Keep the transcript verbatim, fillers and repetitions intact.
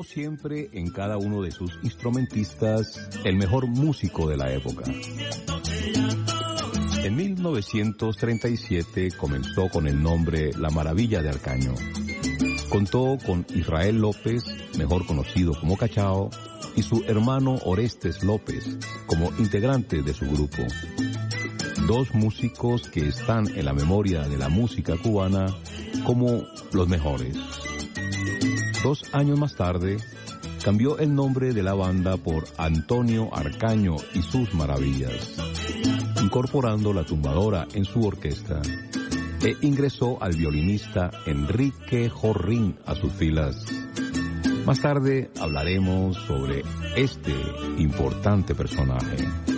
siempre en cada uno de sus instrumentistas el mejor músico de la época. En mil novecientos treinta y siete comenzó con el nombre La Maravilla de Arcaño. Contó con Israel López, mejor conocido como Cachao, y su hermano Orestes López como integrante de su grupo. Dos músicos que están en la memoria de la música cubana como los mejores. Dos años más tarde, cambió el nombre de la banda por Antonio Arcaño y sus Maravillas, incorporando la tumbadora en su orquesta, e ingresó al violinista Enrique Jorrín a sus filas. Más tarde hablaremos sobre este importante personaje.